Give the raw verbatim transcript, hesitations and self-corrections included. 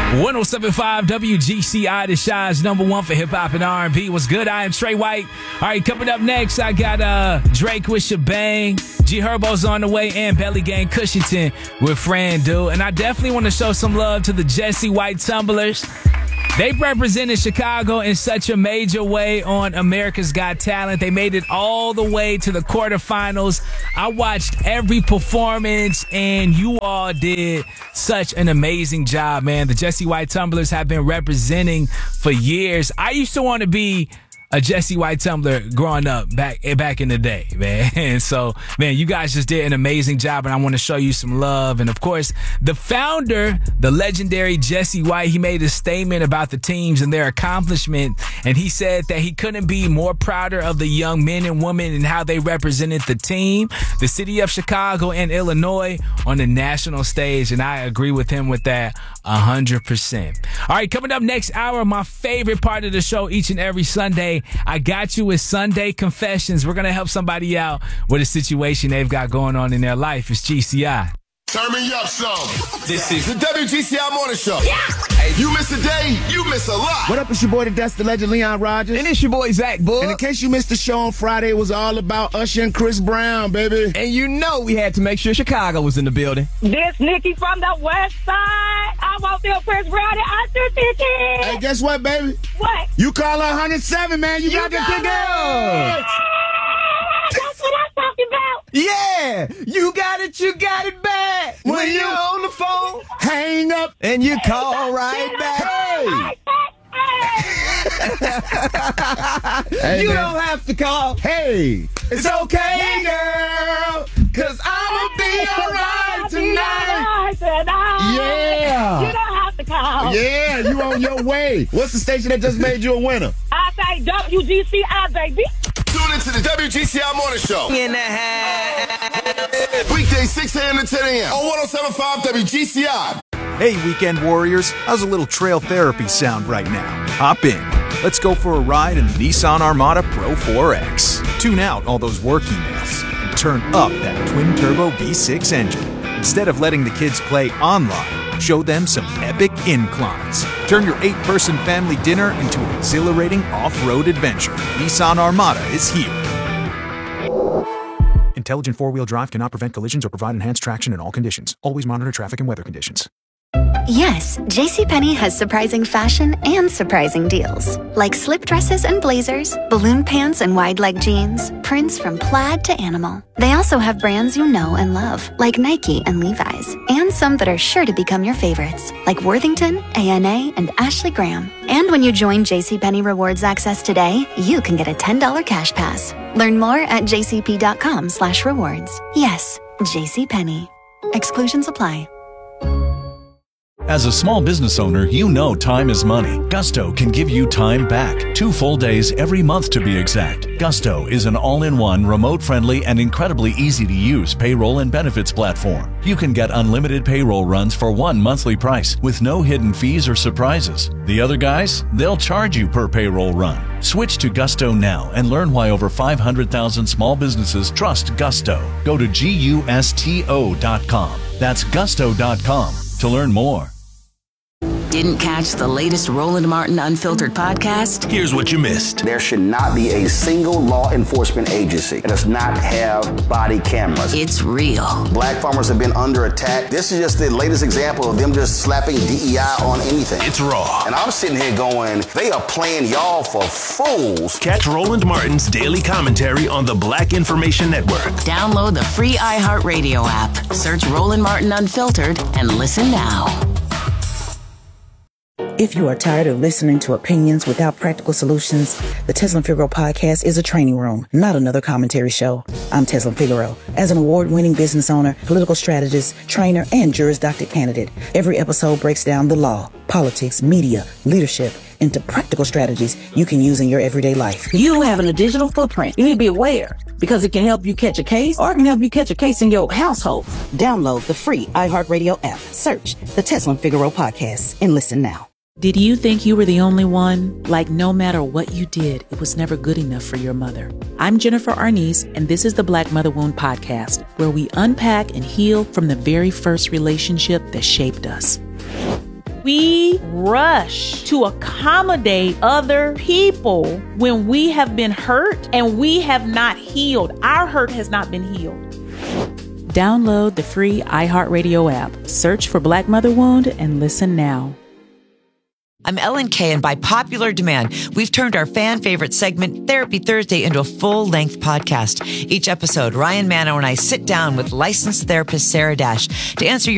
one oh seven point five W G C I, the Shine's number one for hip-hop and R and B. What's good? I am Trey White. All right, coming up next, I got uh, Drake with Shebang, G Herbo's on the way, and Belly Gang Cushington with Fran Dude. And I definitely want to show some love to the Jesse White Tumblers. They've represented Chicago in such a major way on America's Got Talent. They made it all the way to the quarterfinals. I watched every performance, and you all did such an amazing job, man. The Jesse White Tumblers have been representing for years. I used to want to be a Jesse White Tumbler growing up back back in the day, man. And so, man, you guys just did an amazing job, and I want to show you some love. And, of course, the founder, the legendary Jesse White, he made a statement about the teams and their accomplishment, and he said that he couldn't be more prouder of the young men and women and how they represented the team, the city of Chicago and Illinois on the national stage, and I agree with him with that one hundred percent. All right, coming up next hour, my favorite part of the show each and every Sunday, I got you with Sunday Confessions. We're going to help somebody out with a situation they've got going on in their life. It's G C I. Turn me up some. This is the W G C I Morning Show. Yeah. Hey, you miss a day, you miss a lot. What up, it's your boy, the Dust, the Legend, Leon Rogers. And it's your boy, Zach Bull. And in case you missed the show on Friday, it was all about Usher and Chris Brown, baby. And you know we had to make sure Chicago was in the building. This Nikki from the West Side. I won't feel Chris Brown and Usher City. Hey, guess what, baby? What? You call her one oh seven, man. You, you got, got the tickets. That's what I'm talking about. Yeah, you got it, you got it back. When, when you're on the phone, hang up, and you call right back. Hey. Hey, you man. don't have to call. Hey, it's okay, girl, cause I'ma be alright tonight. tonight. Yeah. You don't have to call. Yeah, you on your way. What's the station that just made you a winner? I say W G C I, baby. Tune into the W G C I Morning Show. In the house. Weekdays six a.m. to ten a.m. on one oh seven point five W G C I. Hey, Weekend Warriors. How's a little trail therapy sound right now? Hop in. Let's go for a ride in the Nissan Armada Pro four X. Tune out all those work emails and turn up that twin-turbo V six engine. Instead of letting the kids play online, show them some epic inclines. Turn your eight-person family dinner into an exhilarating off-road adventure. Nissan Armada is here. Intelligent four-wheel drive cannot prevent collisions or provide enhanced traction in all conditions. Always monitor traffic and weather conditions. Yes, JCPenney has surprising fashion and surprising deals. Like slip dresses and blazers, balloon pants and wide leg jeans, prints from plaid to animal. They also have brands you know and love, like Nike and Levi's, and some that are sure to become your favorites, like Worthington, A N A, and Ashley Graham. And when you join JCPenney Rewards Access today, you can get a ten dollars cash pass. Learn more at jcp.com slash rewards. Yes, JCPenney. Exclusions apply. As a small business owner, you know time is money. Gusto can give you time back. Two full days every month to be exact. Gusto is an all-in-one, remote-friendly, and incredibly easy-to-use payroll and benefits platform. You can get unlimited payroll runs for one monthly price with no hidden fees or surprises. The other guys, they'll charge you per payroll run. Switch to Gusto now and learn why over five hundred thousand small businesses trust Gusto. Go to gusto dot com. That's gusto dot com to learn more. Didn't catch the latest Roland Martin Unfiltered podcast? Here's what you missed. There should not be a single law enforcement agency that does not have body cameras. It's real. Black farmers have been under attack. This is just the latest example of them just slapping D E I on anything. It's raw. And I'm sitting here going, they are playing y'all for fools. Catch Roland Martin's daily commentary on the Black Information Network. Download the free iHeartRadio app. Search Roland Martin Unfiltered and listen now. If you are tired of listening to opinions without practical solutions, the Tezlyn Figaro podcast is a training room, not another commentary show. I'm Tezlyn Figaro. As an award-winning business owner, political strategist, trainer, and Juris Doctor candidate, every episode breaks down the law, politics, media, leadership, into practical strategies you can use in your everyday life. You having a digital footprint. You need to be aware because it can help you catch a case or it can help you catch a case in your household. Download the free iHeartRadio app. Search the Tezlyn Figaro podcast and listen now. Did you think you were the only one? Like no matter what you did, it was never good enough for your mother. I'm Jennifer Arnice, and this is the Black Mother Wound Podcast, where we unpack and heal from the very first relationship that shaped us. we rush to accommodate other people when we have been hurt and we have not healed. Our hurt has not been healed. Download the free iHeartRadio app. Search for Black Mother Wound and listen now. I'm Ellen Kay, and by popular demand, we've turned our fan favorite segment, Therapy Thursday, into a full-length podcast. Each episode, Ryan Mano and I sit down with licensed therapist Sarah Dash to answer your